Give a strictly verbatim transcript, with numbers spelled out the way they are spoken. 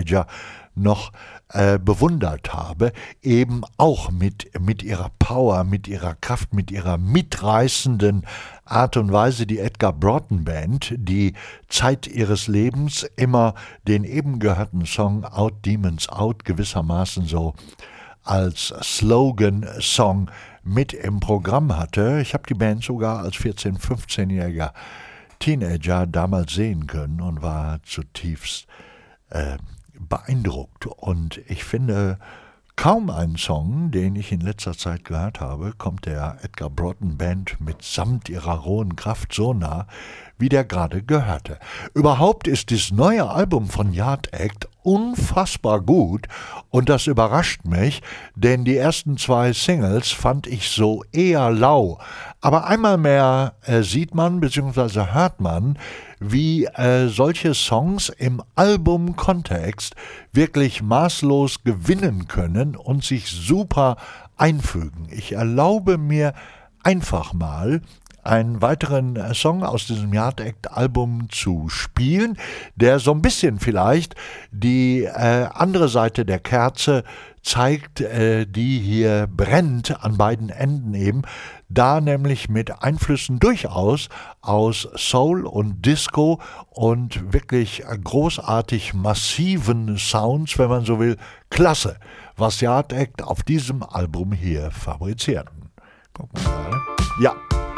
Teenager noch äh, bewundert habe, eben auch mit, mit ihrer Power, mit ihrer Kraft, mit ihrer mitreißenden Art und Weise, die Edgar Broughton Band, die Zeit ihres Lebens immer den eben gehörten Song Out Demons Out gewissermaßen so als Slogan-Song mit im Programm hatte. Ich habe die Band sogar als vierzehn-, fünfzehnjähriger Teenager damals sehen können und war zutiefst äh, beeindruckt. Und ich finde, kaum einen Song, den ich in letzter Zeit gehört habe, kommt der Edgar Broughton Band mitsamt ihrer rohen Kraft so nah, wie der gerade gehörte. Überhaupt ist das neue Album von Yard Act unfassbar gut und das überrascht mich, denn die ersten zwei Singles fand ich so eher lau. Aber einmal mehr äh, sieht man bzw. hört man, wie äh, solche Songs im Albumkontext wirklich maßlos gewinnen können und sich super einfügen. Ich erlaube mir einfach mal einen weiteren Song aus diesem Yard Act Album zu spielen, der so ein bisschen vielleicht die äh, andere Seite der Kerze zeigt, äh, die hier brennt an beiden Enden eben, da nämlich mit Einflüssen durchaus aus Soul und Disco und wirklich großartig massiven Sounds, wenn man so will. Klasse, was Yard Act auf diesem Album hier fabrizierten. Gucken wir mal. Ja.